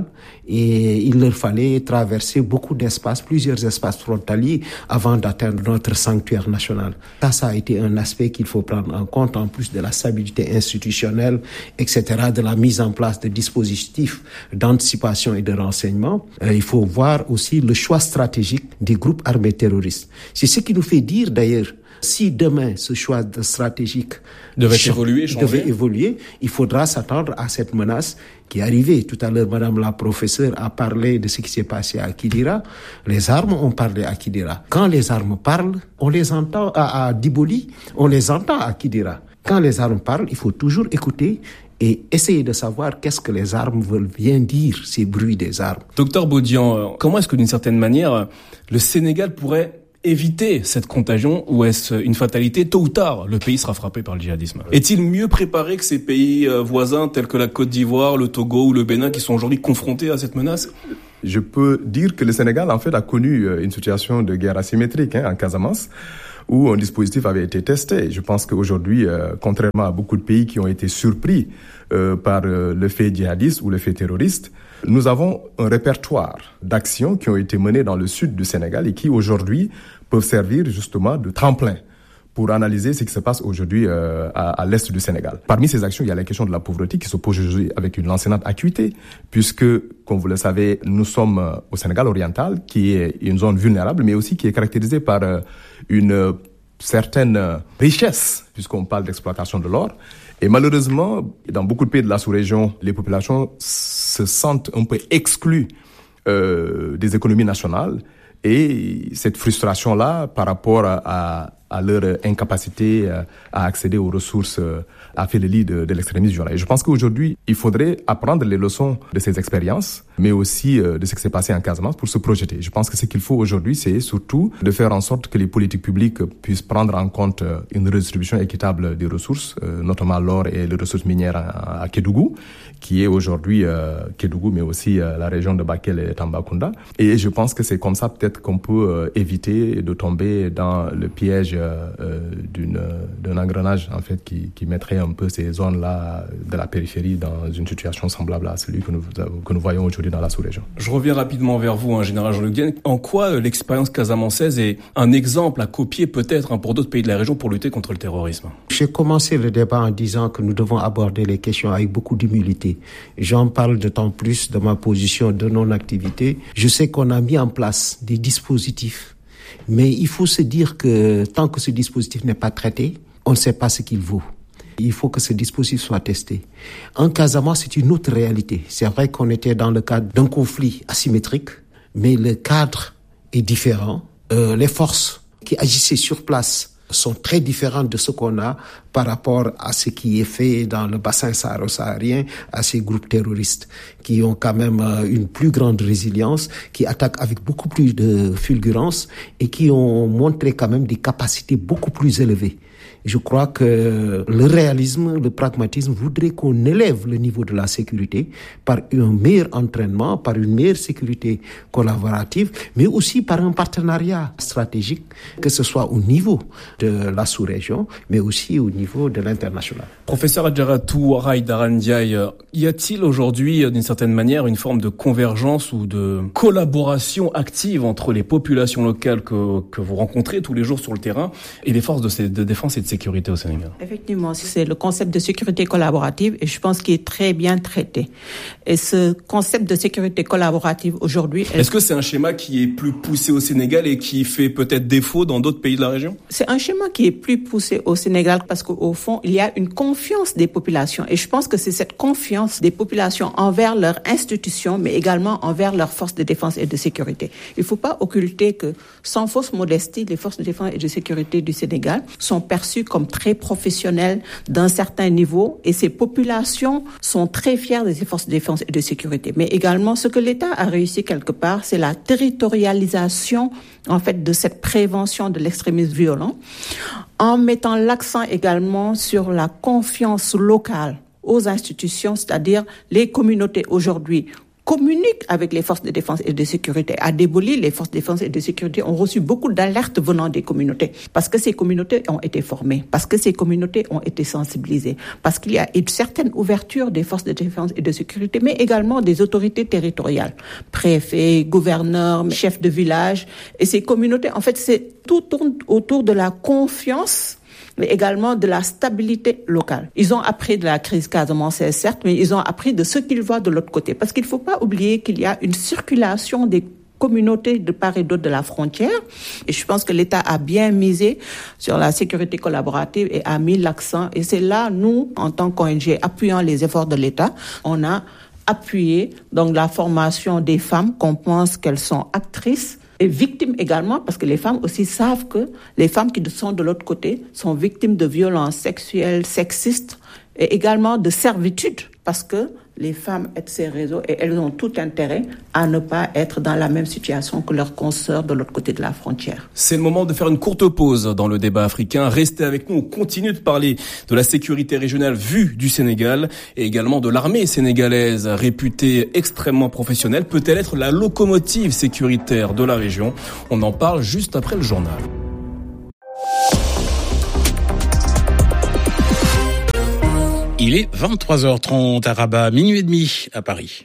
et il leur fallait traverser beaucoup d'espaces, plusieurs espaces frontaliers avant d'atteindre notre sanctuaire national. Ça, ça a été un aspect qu'il faut prendre en compte en plus de la stabilité institutionnelle, et cetera, de la mise en place de dispositifs d'anticipation et de renseignement. Euh, il faut voir aussi le choix stratégique des groupes armés terroristes. C'est ce qui nous fait dire d'ailleurs, si demain ce choix stratégique devait évoluer, changer. devait évoluer, il faudra s'attendre à cette menace qui est arrivée. Tout à l'heure, Madame la professeure a parlé de ce qui s'est passé à Kidira. Les armes ont parlé à Kidira. Quand les armes parlent, on les entend à, à Diboli, on les entend à Kidira. Quand les armes parlent, il faut toujours écouter et essayer de savoir qu'est-ce que les armes veulent bien dire, ces bruits des armes. Docteur Baudian, comment est-ce que d'une certaine manière, le Sénégal pourrait éviter cette contagion ou est-ce une fatalité? Tôt ou tard, le pays sera frappé par le djihadisme. Est-il mieux préparé que ces pays voisins tels que la Côte d'Ivoire, le Togo ou le Bénin qui sont aujourd'hui confrontés à cette menace? Je peux dire que le Sénégal, en fait, a connu une situation de guerre asymétrique hein, en Casamance, où un dispositif avait été testé. Je pense qu'aujourd'hui, euh, contrairement à beaucoup de pays qui ont été surpris euh, par euh, le fait djihadiste ou le fait terroriste, nous avons un répertoire d'actions qui ont été menées dans le sud du Sénégal et qui aujourd'hui peuvent servir justement de tremplin pour analyser ce qui se passe aujourd'hui euh, à, à l'est du Sénégal. Parmi ces actions, il y a la question de la pauvreté qui se pose aujourd'hui avec une lancinante acuité, puisque, comme vous le savez, nous sommes euh, au Sénégal oriental, qui est une zone vulnérable, mais aussi qui est caractérisée par euh, une euh, certaine euh, richesse, puisqu'on parle d'exploitation de l'or. Et malheureusement, dans beaucoup de pays de la sous-région, les populations se sentent un peu exclues euh, des économies nationales. Et cette frustration-là, par rapport à, à, à leur incapacité à accéder aux ressources, a fait le lit de, de l'extrémisme violent. Et je pense qu'aujourd'hui, il faudrait apprendre les leçons de ces expériences, mais aussi de ce qui s'est passé en Casamance pour se projeter. Je pense que ce qu'il faut aujourd'hui, c'est surtout de faire en sorte que les politiques publiques puissent prendre en compte une redistribution équitable des ressources, notamment l'or et les ressources minières à, à Kédougou, qui est aujourd'hui euh, Kédougou, mais aussi euh, la région de Bakel et Tambacounda. Et je pense que c'est comme ça peut-être qu'on peut euh, éviter de tomber dans le piège euh, d'une, d'un engrenage en fait qui, qui mettrait un peu ces zones-là de la périphérie dans une situation semblable à celui que nous, que nous voyons aujourd'hui dans la sous-région. Je reviens rapidement vers vous, hein, Général Jean-Luc Dienne. En quoi euh, l'expérience casamançaise est un exemple à copier peut-être hein, pour d'autres pays de la région pour lutter contre le terrorisme? J'ai commencé le débat en disant que nous devons aborder les questions avec beaucoup d'humilité. J'en parle d'autant plus de ma position de non-activité. Je sais qu'on a mis en place des dispositifs, mais il faut se dire que tant que ce dispositif n'est pas traité, on ne sait pas ce qu'il vaut. Il faut que ce dispositif soit testé. En Casamance, c'est une autre réalité. C'est vrai qu'on était dans le cadre d'un conflit asymétrique, mais le cadre est différent. Euh, les forces qui agissaient sur place sont très différentes de ce qu'on a par rapport à ce qui est fait dans le bassin saharo-saharien, à ces groupes terroristes qui ont quand même une plus grande résilience, qui attaquent avec beaucoup plus de fulgurance et qui ont montré quand même des capacités beaucoup plus élevées. Je crois que le réalisme, le pragmatisme voudrait qu'on élève le niveau de la sécurité par un meilleur entraînement, par une meilleure sécurité collaborative, mais aussi par un partenariat stratégique, que ce soit au niveau de la sous-région, mais aussi au niveau de l'international. Professeur Adjaratou Haïdara Ndiaye, y a-t-il aujourd'hui, d'une certaine manière, une forme de convergence ou de collaboration active entre les populations locales que, que vous rencontrez tous les jours sur le terrain et les forces de, de défense et de sécurité au Sénégal? Effectivement, c'est le concept de sécurité collaborative et je pense qu'il est très bien traité. Et ce concept de sécurité collaborative aujourd'hui... Est... Est-ce que c'est un schéma qui est plus poussé au Sénégal et qui fait peut-être défaut dans d'autres pays de la région? C'est un schéma qui est plus poussé au Sénégal parce qu'au fond, il y a une confiance des populations et je pense que c'est cette confiance des populations envers leurs institutions mais également envers leurs forces de défense et de sécurité. Il ne faut pas occulter que, sans fausse modestie, les forces de défense et de sécurité du Sénégal sont perçues comme très professionnelles d'un certain niveau et ces populations sont très fières de ces forces de défense et de sécurité. Mais également, ce que l'État a réussi quelque part, c'est la territorialisation en fait de cette prévention de l'extrémisme violent en mettant l'accent également sur la confiance locale aux institutions, c'est-à-dire les communautés aujourd'hui communique avec les forces de défense et de sécurité, à démolir les forces de défense et de sécurité, ont reçu beaucoup d'alertes venant des communautés. Parce que ces communautés ont été formées, parce que ces communautés ont été sensibilisées, parce qu'il y a une certaine ouverture des forces de défense et de sécurité, mais également des autorités territoriales, préfets, gouverneurs, chefs de village. Et ces communautés, en fait, c'est tout tourne autour de la confiance, mais également de la stabilité locale. Ils ont appris de la crise casamançaise, certes, mais ils ont appris de ce qu'ils voient de l'autre côté. Parce qu'il ne faut pas oublier qu'il y a une circulation des communautés de part et d'autre de la frontière. Et je pense que l'État a bien misé sur la sécurité collaborative et a mis l'accent. Et c'est là, nous, en tant qu'O N G, appuyant les efforts de l'État, on a appuyé donc la formation des femmes qu'on pense qu'elles sont actrices et victimes également, parce que les femmes aussi savent que les femmes qui sont de l'autre côté sont victimes de violences sexuelles, sexistes et également de servitude, parce que les femmes aident ces réseaux et elles ont tout intérêt à ne pas être dans la même situation que leurs consoeurs de l'autre côté de la frontière. C'est le moment de faire une courte pause dans le débat africain. Restez avec nous, on continue de parler de la sécurité régionale vue du Sénégal et également de l'armée sénégalaise réputée extrêmement professionnelle. Peut-elle être la locomotive sécuritaire de la région? On en parle juste après le journal. Il est vingt-trois heures trente à Rabat, minuit et demi à Paris.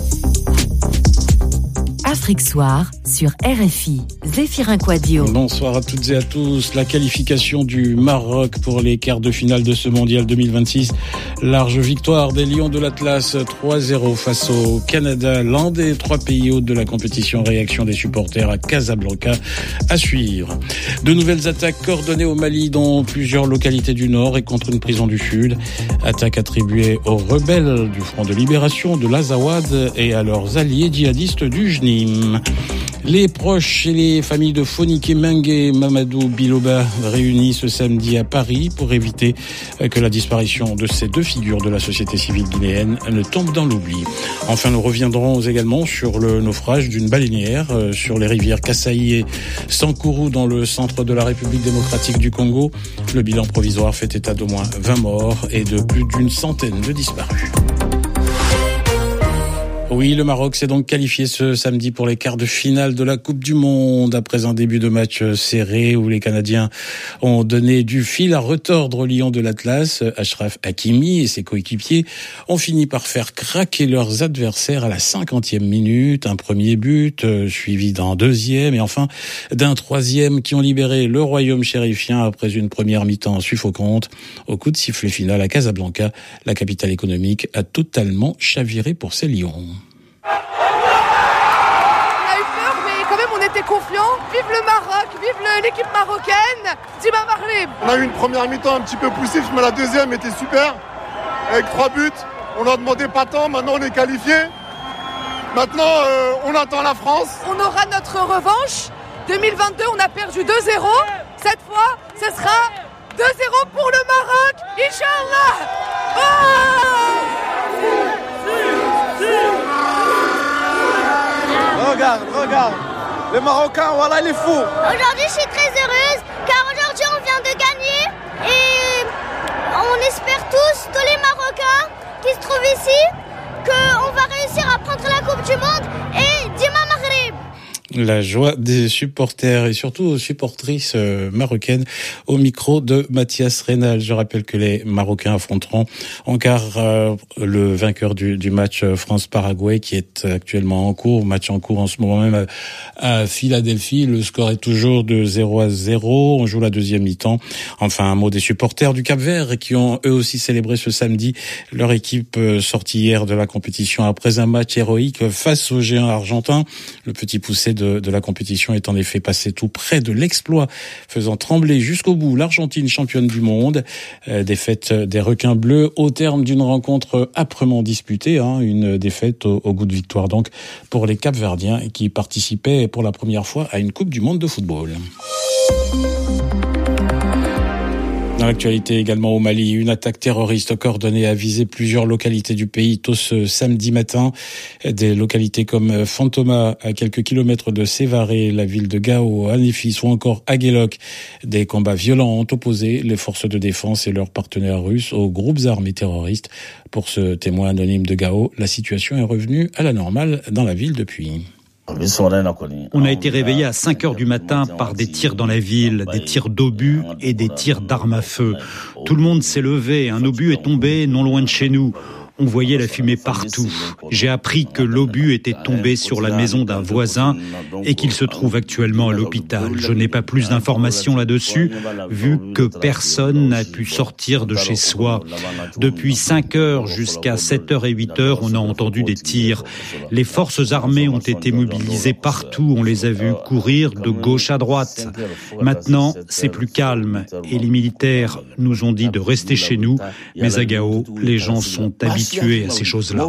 Afrique Soir sur R F I. Zéphirin Quadio. Bonsoir à toutes et à tous. La qualification du Maroc pour les quarts de finale de ce mondial deux mille vingt-six. Large victoire des Lions de l'Atlas trois zéro face au Canada. L'un des trois pays hôtes de la compétition. Réaction des supporters à Casablanca à suivre. De nouvelles attaques coordonnées au Mali dans plusieurs localités du Nord et contre une prison du Sud. Attaques attribuées aux rebelles du Front de Libération de l'Azawad et à leurs alliés djihadistes du J N I M. Les proches et les familles de Fonike Mengue et Mamadou Biloba réunis ce samedi à Paris pour éviter que la disparition de ces deux figures de la société civile guinéenne ne tombe dans l'oubli. Enfin, nous reviendrons également sur le naufrage d'une baleinière sur les rivières Kasaï et Sankourou dans le centre de la République démocratique du Congo. Le bilan provisoire fait état d'au moins vingt morts et de plus d'une centaine de disparus. Oui, le Maroc s'est donc qualifié ce samedi pour les quarts de finale de la Coupe du Monde après un début de match serré où les Canadiens ont donné du fil à retordre aux Lions de l'Atlas. Achraf Hakimi et ses coéquipiers ont fini par faire craquer leurs adversaires à la cinquantième minute. Un premier but, suivi d'un deuxième et enfin d'un troisième qui ont libéré le royaume chérifien après une première mi-temps suffocante. Au coup de sifflet final à Casablanca, la capitale économique a totalement chaviré pour ses Lions. Confiant, vive le Maroc, vive le, l'équipe marocaine, Dima Maghreb. On a eu une première mi-temps un petit peu poussif, mais la deuxième était super, avec trois buts. On a demandé pas tant, maintenant on est qualifié. Maintenant, euh, on attend la France. On aura notre revanche. deux mille vingt-deux, on a perdu deux zéro. Cette fois, ce sera deux zéro pour le Maroc, Inch'Allah. Oh regarde, regarde. Les Marocains, voilà, il est fou. Aujourd'hui, je suis très heureuse car aujourd'hui, on vient de gagner et on espère tous, tous les Marocains qui se trouvent ici, qu'on va réussir à prendre la Coupe du Monde et Dima Maghreb. La joie des supporters et surtout aux supportrices marocaines au micro de Mathias Reynal. Je rappelle que les Marocains affronteront en quart euh, le vainqueur du, du match France-Paraguay qui est actuellement en cours. Match en cours en ce moment même à, à Philadelphie. Le score est toujours de zéro à zéro. On joue la deuxième mi-temps. Enfin, un mot des supporters du Cap-Vert qui ont eux aussi célébré ce samedi leur équipe sortie hier de la compétition après un match héroïque face aux géants argentins. Le petit poussé de De, de la compétition est en effet passé tout près de l'exploit, faisant trembler jusqu'au bout l'Argentine championne du monde. Euh, défaite des requins bleus au terme d'une rencontre âprement disputée, hein, une défaite au, au goût de victoire donc pour les Cap-Verdiens qui participaient pour la première fois à une Coupe du monde de football. l'actualité également au Mali, une attaque terroriste coordonnée a visé plusieurs localités du pays tôt ce samedi matin. Des localités comme Fantoma, à quelques kilomètres de Sévaré, la ville de Gao, à Néfis ou encore à Guélok. Des combats violents ont opposé les forces de défense et leurs partenaires russes aux groupes armés terroristes. Pour ce témoin anonyme de Gao, la situation est revenue à la normale dans la ville depuis. On a été réveillés à cinq heures du matin par des tirs dans la ville, des tirs d'obus et des tirs d'armes à feu. Tout le monde s'est levé, un obus est tombé non loin de chez nous. On voyait la fumée partout. J'ai appris que l'obus était tombé sur la maison d'un voisin et qu'il se trouve actuellement à l'hôpital. Je n'ai pas plus d'informations là-dessus, vu que personne n'a pu sortir de chez soi. Depuis cinq heures jusqu'à sept heures et huit heures, on a entendu des tirs. Les forces armées ont été mobilisées partout. On les a vus courir de gauche à droite. Maintenant, c'est plus calme et les militaires nous ont dit de rester chez nous. Mais à Gao, les gens sont habitués à ces choses-là.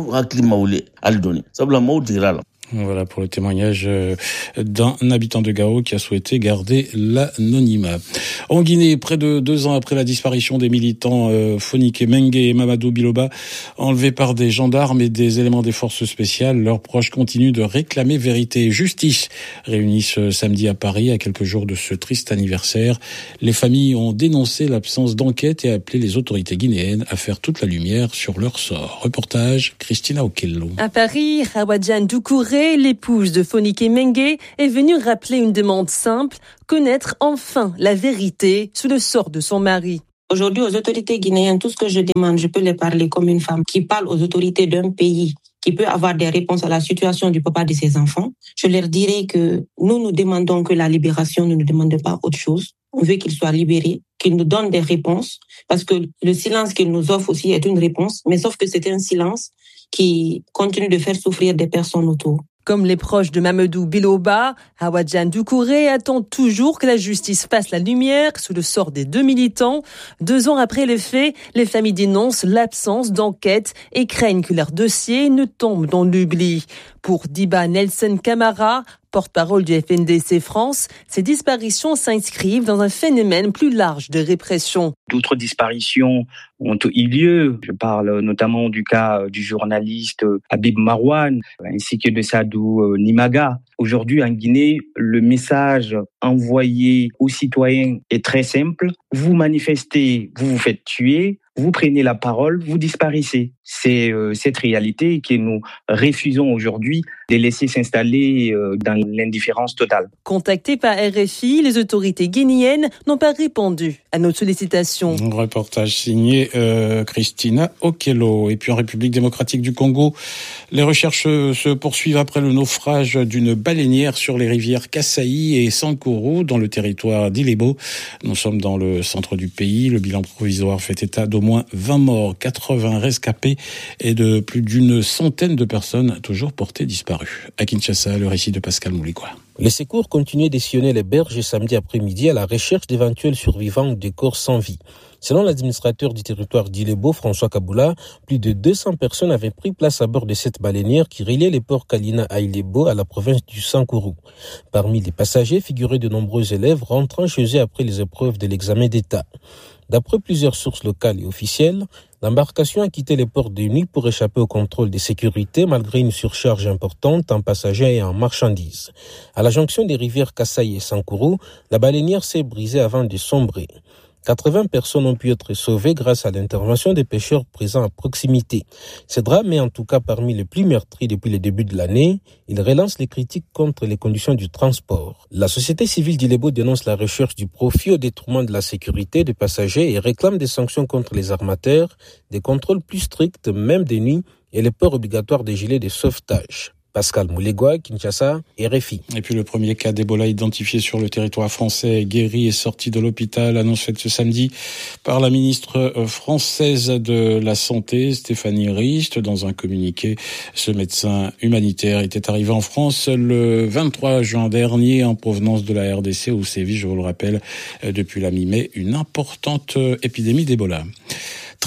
Voilà pour le témoignage d'un habitant de Gao qui a souhaité garder l'anonymat. En Guinée, près de deux ans après la disparition des militants euh, Fonike Mengue et Mamadou Biloba, enlevés par des gendarmes et des éléments des forces spéciales, leurs proches continuent de réclamer vérité et justice. Réunis ce samedi à Paris, à quelques jours de ce triste anniversaire, les familles ont dénoncé l'absence d'enquête et appelé les autorités guinéennes à faire toute la lumière sur leur sort. Reportage, Christina Okello. À Paris, Rawadjan Doucouré, l'épouse de Fonike Mengue, est venue rappeler une demande simple, connaître enfin la vérité sur le sort de son mari. Aujourd'hui, aux autorités guinéennes, tout ce que je demande, je peux les parler comme une femme qui parle aux autorités d'un pays, qui peut avoir des réponses à la situation du papa de ses enfants. Je leur dirai que nous, nous demandons que la libération, nous ne demandons pas autre chose. On veut qu'il soit libéré, qu'il nous donne des réponses, parce que le silence qu'il nous offre aussi est une réponse, mais sauf que c'est un silence qui continue de faire souffrir des personnes autour. Comme les proches de Mamadou Biloba, Rawadjan Doucouré attend toujours que la justice fasse la lumière sur le sort des deux militants. Deux ans après les faits, les familles dénoncent l'absence d'enquête et craignent que leur dossier ne tombe dans l'oubli. Pour Diba Nelson Camara, porte-parole du F N D C France, ces disparitions s'inscrivent dans un phénomène plus large de répression. D'autres disparitions ont eu lieu. Je parle notamment du cas du journaliste Habib Marwan, ainsi que de Sadou Nimaga. Aujourd'hui, en Guinée, le message envoyé aux citoyens est très simple. Vous manifestez, vous vous faites tuer. Vous prenez la parole, vous disparaissez. C'est euh, cette réalité que nous refusons aujourd'hui de laisser s'installer euh, dans l'indifférence totale. Contactés par R F I, les autorités guinéennes n'ont pas répondu à nos sollicitations. Un reportage signé euh, Christina Okello. Et puis en République démocratique du Congo, les recherches se poursuivent après le naufrage d'une baleinière sur les rivières Kasaï et Sankuru dans le territoire d'Ilebo. Nous sommes dans le centre du pays. Le bilan provisoire fait état d'au moins vingt morts, quatre-vingts rescapés et de plus d'une centaine de personnes toujours portées disparues. À Kinshasa, le récit de Pascal Moulikwa. Les secours continuaient de sillonner les berges samedi après-midi à la recherche d'éventuels survivants ou de corps sans vie. Selon l'administrateur du territoire d'Ilebo, François Kaboula, plus de deux cents personnes avaient pris place à bord de cette baleinière qui reliait les ports Kalina à Ilebo à la province du Sankuru. Parmi les passagers figuraient de nombreux élèves rentrant chez eux après les épreuves de l'examen d'État. D'après plusieurs sources locales et officielles, l'embarcation a quitté les ports de nuit pour échapper au contrôle de sécurité malgré une surcharge importante en passagers et en marchandises. À la jonction des rivières Kasaï et Sankuru, la baleinière s'est brisée avant de sombrer. quatre-vingts personnes ont pu être sauvées grâce à l'intervention des pêcheurs présents à proximité. Ce drame est en tout cas parmi les plus meurtriers depuis le début de l'année. Il relance les critiques contre les conditions du transport. La société civile d'Ilebo dénonce la recherche du profit au détriment de la sécurité des passagers et réclame des sanctions contre les armateurs, des contrôles plus stricts, même de nuit, et le port obligatoire des gilets de sauvetage. Pascal Moulegua, Kinshasa, R F I. Et puis le premier cas d'Ebola identifié sur le territoire français, guéri et sorti de l'hôpital, annonce faite ce samedi par la ministre française de la Santé, Stéphanie Rist. Dans un communiqué, ce médecin humanitaire était arrivé en France le vingt-trois juin dernier en provenance de la R D C où sévit, je vous le rappelle, depuis la mi-mai, une importante épidémie d'Ebola.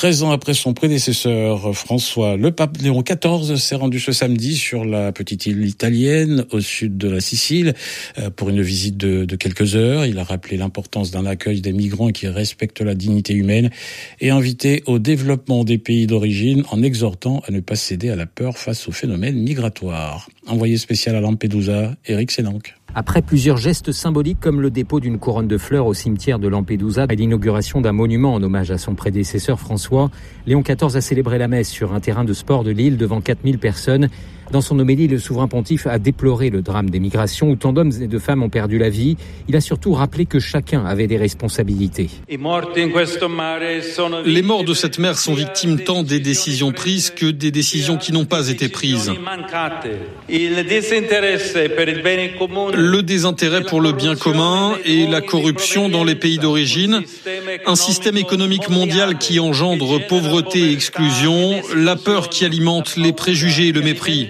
treize ans après son prédécesseur François, le pape Léon quatorze s'est rendu ce samedi sur la petite île italienne au sud de la Sicile pour une visite de, de quelques heures. Il a rappelé l'importance d'un accueil des migrants qui respecte la dignité humaine et invité au développement des pays d'origine en exhortant à ne pas céder à la peur face au phénomène migratoire. Envoyé spécial à Lampedusa, Éric Sénanque. Après plusieurs gestes symboliques comme le dépôt d'une couronne de fleurs au cimetière de Lampedusa et l'inauguration d'un monument en hommage à son prédécesseur François, Léon quatorze a célébré la messe sur un terrain de sport de l'île devant quatre mille personnes. Dans son homélie, le souverain pontife a déploré le drame des migrations où tant d'hommes et de femmes ont perdu la vie. Il a surtout rappelé que chacun avait des responsabilités. Les morts de cette mer sont victimes tant des décisions prises que des décisions qui n'ont pas été prises. Le désintérêt pour le bien commun et la corruption dans les pays d'origine, un système économique mondial qui engendre pauvreté et exclusion, la peur qui alimente les préjugés et le mépris.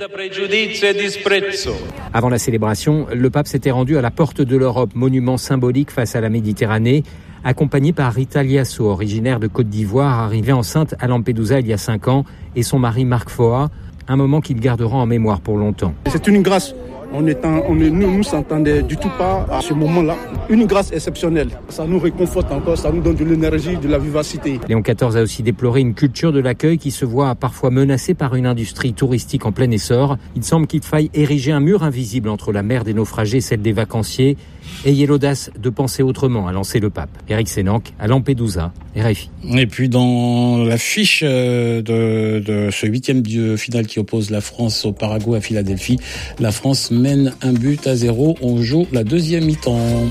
Avant la célébration, le pape s'était rendu à la Porte de l'Europe, monument symbolique face à la Méditerranée, accompagné par Rita Liasso, originaire de Côte d'Ivoire, arrivée enceinte à Lampedusa il y a cinq ans, et son mari Marc Foa, un moment qu'il gardera en mémoire pour longtemps. C'est une grâce. On est en, on est, nous ne nous s'entendait du tout pas à ce moment-là. Une grâce exceptionnelle. Ça nous réconforte encore, ça nous donne de l'énergie, de la vivacité. Léon quatorze a aussi déploré une culture de l'accueil qui se voit parfois menacée par une industrie touristique en plein essor. Il semble qu'il faille ériger un mur invisible entre la mer des naufragés et celle des vacanciers. Ayez l'audace de penser autrement, a lancé le pape. Éric Sénanque, à Lampedusa, R F I. Et puis dans la fiche de, de ce huitième de finale qui oppose la France au Paraguay à Philadelphie, la France mène un but à zéro. On joue la deuxième mi-temps.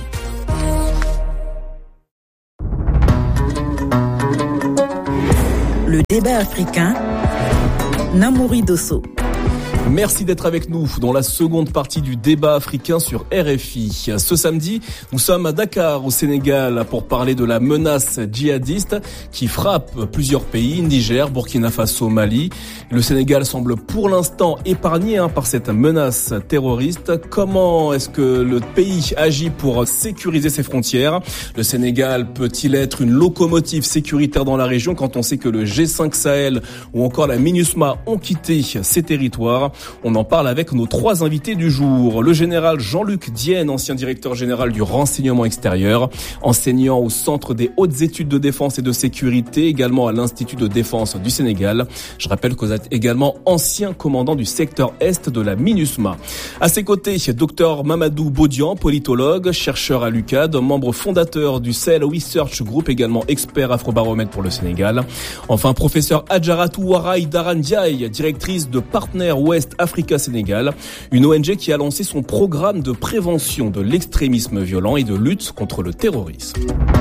Le débat africain, Namouri Dosso. Merci d'être avec nous dans la seconde partie du débat africain sur R F I. Ce samedi, nous sommes à Dakar, au Sénégal, pour parler de la menace djihadiste qui frappe plusieurs pays, Niger, Burkina Faso, Mali. Le Sénégal semble pour l'instant épargné hein, par cette menace terroriste. Comment est-ce que le pays agit pour sécuriser ses frontières ? Le Sénégal peut-il être une locomotive sécuritaire dans la région quand on sait que le G cinq Sahel ou encore la MINUSMA ont quitté ces territoires ? On en parle avec nos trois invités du jour. Le général Jean-Luc Dienne, ancien directeur général du renseignement extérieur, enseignant au Centre des hautes études de défense et de sécurité, également à l'Institut de défense du Sénégal. Je rappelle que vous êtes également ancien commandant du secteur Est de la MINUSMA. À ses côtés, docteur Mamadou Bodian, politologue, chercheur à l'U C A D, membre fondateur du Sahel Research Group, également expert Afrobaromètre pour le Sénégal. Enfin, professeur Adjaratou Waray Darandiaï, directrice de Partner West Africa Sénégal, une O N G qui a lancé son programme de prévention de l'extrémisme violent et de lutte contre le terrorisme.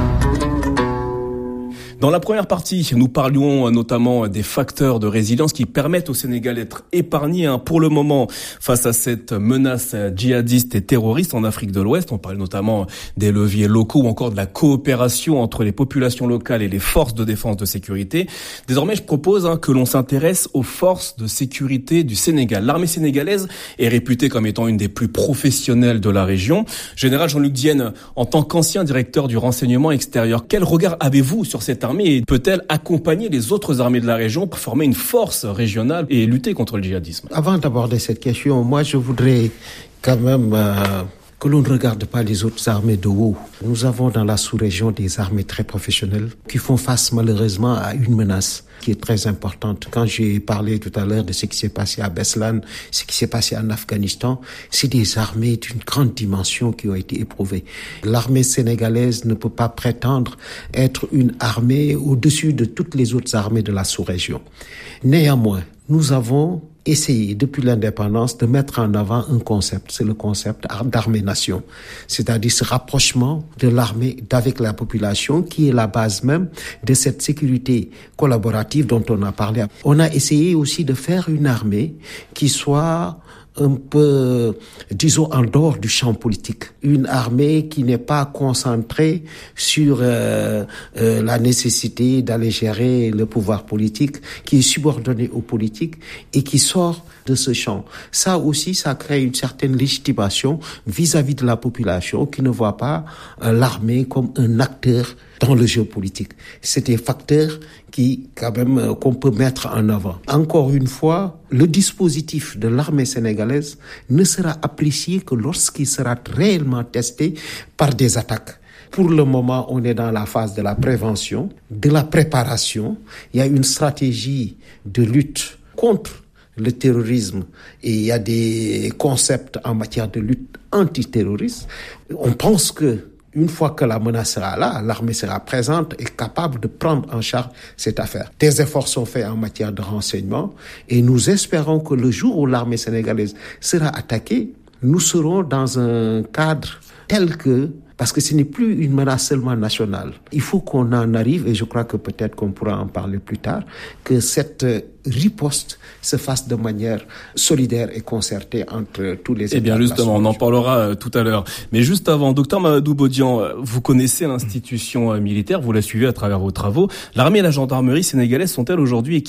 Dans la première partie, nous parlions notamment des facteurs de résilience qui permettent au Sénégal d'être épargné hein, pour le moment face à cette menace djihadiste et terroriste en Afrique de l'Ouest. On parle notamment des leviers locaux ou encore de la coopération entre les populations locales et les forces de défense de sécurité. Désormais, je propose hein, que l'on s'intéresse aux forces de sécurité du Sénégal. L'armée sénégalaise est réputée comme étant une des plus professionnelles de la région. Général Jean-Luc Dienne, en tant qu'ancien directeur du renseignement extérieur, quel regard avez-vous sur cette armée et peut-elle accompagner les autres armées de la région pour former une force régionale et lutter contre le djihadisme ? Avant d'aborder cette question, moi je voudrais quand même euh, que l'on ne regarde pas les autres armées de haut. Nous avons dans la sous-région des armées très professionnelles qui font face malheureusement à une menace qui est très importante. Quand j'ai parlé tout à l'heure de ce qui s'est passé à Beslan, ce qui s'est passé en Afghanistan, c'est des armées d'une grande dimension qui ont été éprouvées. L'armée sénégalaise ne peut pas prétendre être une armée au-dessus de toutes les autres armées de la sous-région. Néanmoins, nous avons essayé depuis l'indépendance de mettre en avant un concept, c'est le concept d'armée-nation, c'est-à-dire ce rapprochement de l'armée d'avec la population qui est la base même de cette sécurité collaborative dont on a parlé. On a essayé aussi de faire une armée qui soit un peu, disons, en dehors du champ politique. Une armée qui n'est pas concentrée sur euh, euh, la nécessité d'aller gérer le pouvoir politique, qui est subordonnée aux politiques et qui sort de ce champ. Ça aussi, ça crée une certaine légitimation vis-à-vis de la population qui ne voit pas euh, l'armée comme un acteur dans le jeu politique. C'est des facteurs qui, quand même, qu'on peut mettre en avant. Encore une fois, le dispositif de l'armée sénégalaise ne sera apprécié que lorsqu'il sera réellement testé par des attaques. Pour le moment, on est dans la phase de la prévention, de la préparation. Il y a une stratégie de lutte contre le terrorisme et il y a des concepts en matière de lutte antiterroriste. On pense que une fois que la menace sera là, l'armée sera présente et capable de prendre en charge cette affaire. Des efforts sont faits en matière de renseignement et nous espérons que le jour où l'armée sénégalaise sera attaquée, nous serons dans un cadre tel que, parce que ce n'est plus une menace seulement nationale. Il faut qu'on en arrive, et je crois que peut-être qu'on pourra en parler plus tard, que cette riposte se fasse de manière solidaire et concertée entre tous les États. Eh bien, justement, on en parlera euh, tout à l'heure. Mais juste avant, docteur Mamadou Bodian, vous connaissez l'institution euh, militaire, vous la suivez à travers vos travaux. L'armée et la gendarmerie sénégalaise sont-elles aujourd'hui équipées